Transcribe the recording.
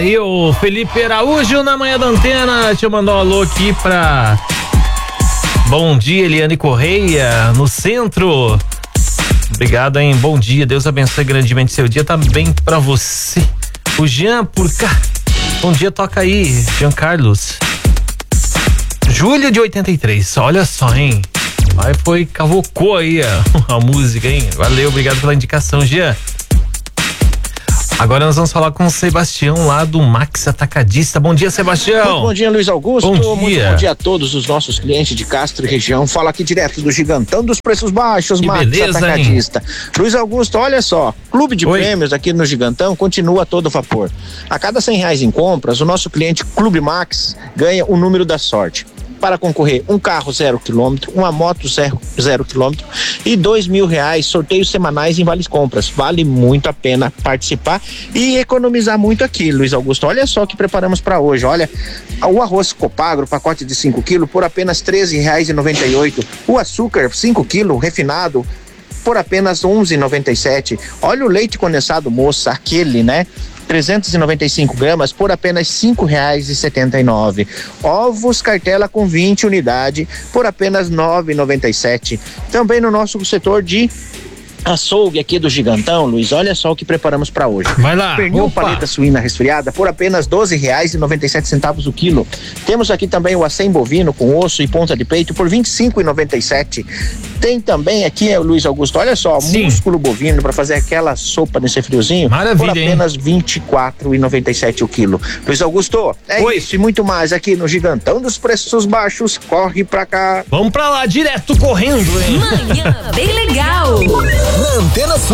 aí o Felipe Araújo na manhã da Antena. Deixa eu mandar um alô aqui pra... Bom dia, Eliane Correia, no centro. Obrigado, hein? Bom dia, Deus abençoe grandemente seu dia, tá bem pra você. O Jean por cá. Bom dia, toca aí, Jean Carlos. Julho de 83, olha só, hein? Aí cavocou aí a música, hein? Valeu, obrigado pela indicação, Jean. Agora nós vamos falar com o Sebastião lá do Max Atacadista. Bom dia, Sebastião. Muito bom dia, Luiz Augusto. Bom dia. Muito bom dia a todos os nossos clientes de Castro e região. Fala aqui direto do Gigantão dos Preços Baixos, Que Max beleza, Atacadista. Hein? Luiz Augusto, olha só, Clube de Prêmios aqui no Gigantão continua a todo vapor. A cada R$100 em compras, o nosso cliente Clube Max ganha o número da sorte. Para concorrer um carro 0 km, uma moto 0 km e R$2.000 sorteios semanais em vales compras. Vale muito a pena participar e economizar muito aqui, Luiz Augusto. Olha só o que preparamos para hoje. Olha, o arroz Copagro, pacote de 5 kg por apenas R$13,98. O açúcar 5 kg refinado por apenas R$11,97. Olha o leite condensado moça, aquele, né? 395 gramas por apenas R$5,79. Ovos cartela com 20 unidades por apenas R$9,97. Também no nosso setor de açougue aqui do Gigantão, Luiz, olha só o que preparamos para hoje. Vai lá. Pernil paleta suína resfriada por apenas R$12,97 o quilo. Temos aqui também o acém bovino com osso e ponta de peito por R$25,97. Tem também aqui, Luiz Augusto, olha só, músculo bovino para fazer aquela sopa nesse friozinho. Maravilha, por apenas R$24,97 o quilo. Luiz Augusto, isso e muito mais aqui no Gigantão dos Preços Baixos. Corre pra cá. Vamos pra lá, direto correndo, hein? Manhã bem legal. Na Antena Sul.